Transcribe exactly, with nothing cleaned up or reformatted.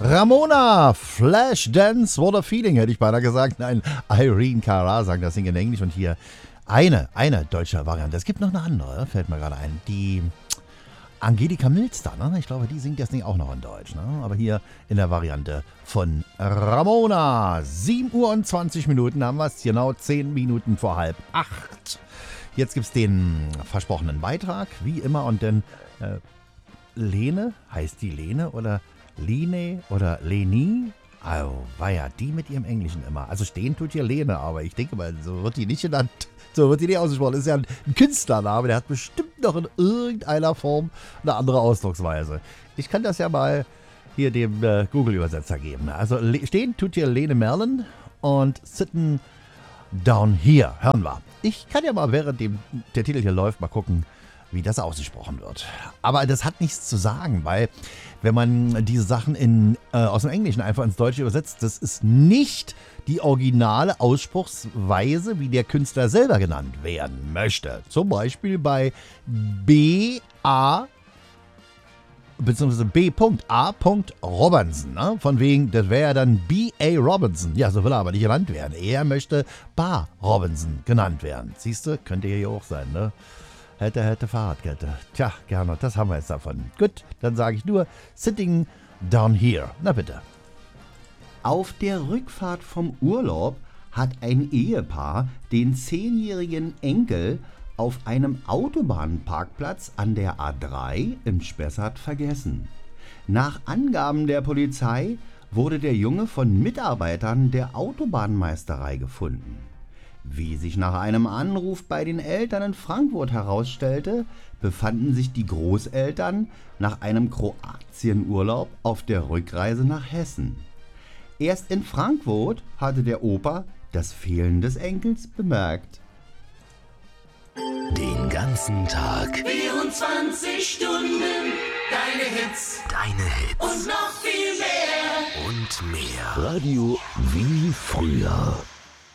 Ramona, Flashdance, What a Feeling, hätte ich beinahe gesagt. Nein, Irene Cara sagen das Ding in Englisch und hier eine, eine deutsche Variante. Es gibt noch eine andere, fällt mir gerade ein, die Angelika Milster, ne? Ich glaube, die singt das Ding auch noch in Deutsch, ne? Aber hier in der Variante von Ramona. sieben Uhr und zwanzig Minuten haben wir es, genau zehn Minuten vor halb acht. Jetzt gibt es den versprochenen Beitrag, wie immer, und dann äh, Lene, heißt die Lene oder Line oder Leni? Oh, war ja die mit ihrem Englischen immer. Also stehen tut hier Lene, aber ich denke mal, so wird die nicht genannt. So wird die nicht ausgesprochen. Das ist ja ein, ein Künstlername, der hat bestimmt noch in irgendeiner Form eine andere Ausdrucksweise. Ich kann das ja mal hier dem äh, Google-Übersetzer geben. Also le- stehen tut hier Lene Merlin und Sitten Down Here. Hören wir. Ich kann ja mal, während dem, der Titel hier läuft, mal gucken, wie das ausgesprochen wird. Aber das hat nichts zu sagen, weil wenn man diese Sachen in, äh, aus dem Englischen einfach ins Deutsche übersetzt, das ist nicht die originale Ausspruchsweise, wie der Künstler selber genannt werden möchte. Zum Beispiel bei B A beziehungsweise B A Robinson. Ne? Von wegen, das wäre ja dann B A Robinson. Ja, so will er aber nicht genannt werden. Er möchte Bar Robinson genannt werden. Siehst du, könnte hier auch sein, ne? Hätte, hätte, Fahrradkette. Tja, gerne, das haben wir jetzt davon. Gut, dann sage ich nur Sitting Down Here. Na bitte. Auf der Rückfahrt vom Urlaub hat ein Ehepaar den zehnjährigen Enkel auf einem Autobahnparkplatz an der A drei im Spessart vergessen. Nach Angaben der Polizei wurde der Junge von Mitarbeitern der Autobahnmeisterei gefunden. Wie sich nach einem Anruf bei den Eltern in Frankfurt herausstellte, befanden sich die Großeltern nach einem Kroatienurlaub auf der Rückreise nach Hessen. Erst in Frankfurt hatte der Opa das Fehlen des Enkels bemerkt. Den ganzen Tag. vierundzwanzig Stunden, deine Hits. Deine Hits. Und noch viel mehr. Und mehr. Radio wie früher.